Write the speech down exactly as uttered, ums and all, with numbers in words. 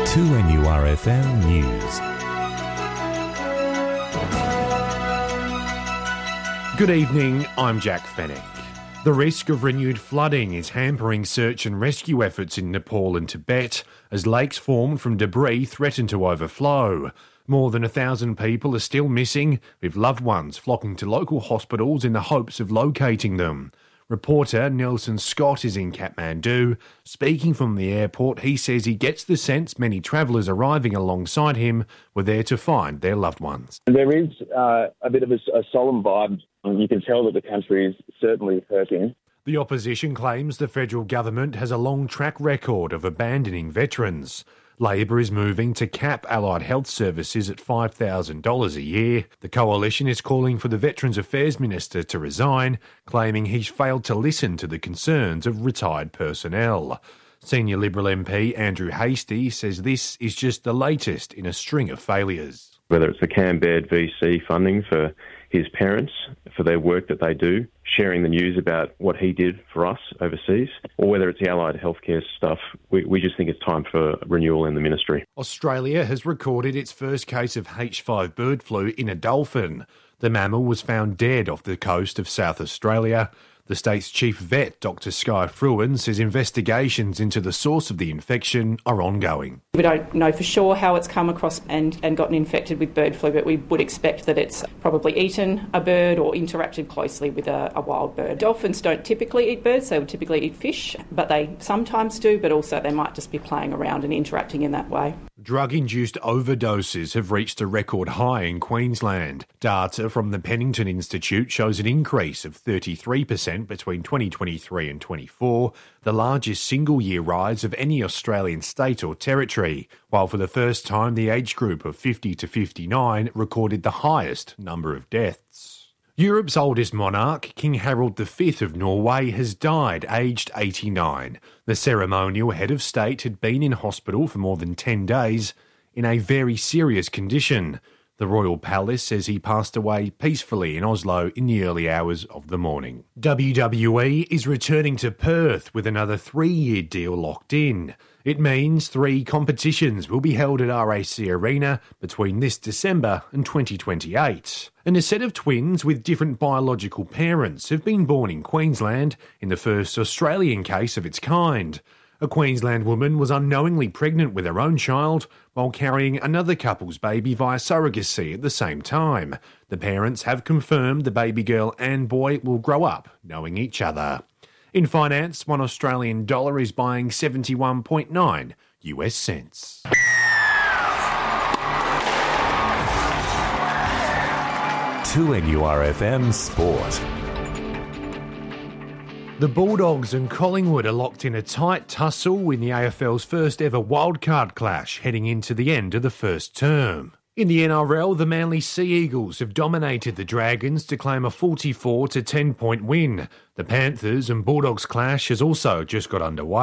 two N U R F M News. Good evening, I'm Jack Fennick. The risk of renewed flooding is hampering search and rescue efforts in Nepal and Tibet as lakes formed from debris threaten to overflow. More than a thousand people are still missing, with loved ones flocking to local hospitals in the hopes of locating them. Reporter Nelson Scott is in Kathmandu. Speaking from the airport, he says he gets the sense many travellers arriving alongside him were there to find their loved ones. There is uh, a bit of a, a solemn vibe. You can tell that the country is certainly hurting. The opposition claims the federal government has a long track record of abandoning veterans. Labor is moving to cap allied health services at five thousand dollars a year. The coalition is calling for the Veterans Affairs Minister to resign, claiming he's failed to listen to the concerns of retired personnel. Senior Liberal M P Andrew Hastie says this is just the latest in a string of failures. Whether it's the Cam Baird V C funding for his parents, for their work that they do, sharing the news about what he did for us overseas, or whether it's the allied healthcare stuff, we, we just think it's time for renewal in the ministry. Australia has recorded its first case of H five bird flu in a dolphin. The mammal was found dead off the coast of South Australia. The state's chief vet, Doctor Sky Fruin, says investigations into the source of the infection are ongoing. We don't know for sure how it's come across and, and gotten infected with bird flu, but we would expect that it's probably eaten a bird or interacted closely with a, a wild bird. Dolphins don't typically eat birds, they would typically eat fish, but they sometimes do, but also they might just be playing around and interacting in that way. Drug-induced overdoses have reached a record high in Queensland. Data from the Pennington Institute shows an increase of thirty-three percent between twenty twenty-three and twenty-four, the largest single-year rise of any Australian state or territory, while for the first time the age group of fifty to fifty-nine recorded the highest number of deaths. Europe's oldest monarch, King Harold the Fifth of Norway, has died aged eighty-nine. The ceremonial head of state had been in hospital for more than ten days in a very serious condition. The royal palace says he passed away peacefully in Oslo in the early hours of the morning. W W E is returning to Perth with another three-year deal locked in. It means three competitions will be held at R A C Arena between this December and twenty twenty-eight. And a set of twins with different biological parents have been born in Queensland in the first Australian case of its kind. A Queensland woman was unknowingly pregnant with her own child while carrying another couple's baby via surrogacy at the same time. The parents have confirmed the baby girl and boy will grow up knowing each other. In finance, one Australian dollar is buying seventy-one point nine U S cents. two N U R F M Sport. The Bulldogs and Collingwood are locked in a tight tussle in the A F L's first ever wildcard clash heading into the end of the first term. In the N R L, the Manly Sea Eagles have dominated the Dragons to claim a forty-four to ten point win. The Panthers and Bulldogs clash has also just got underway.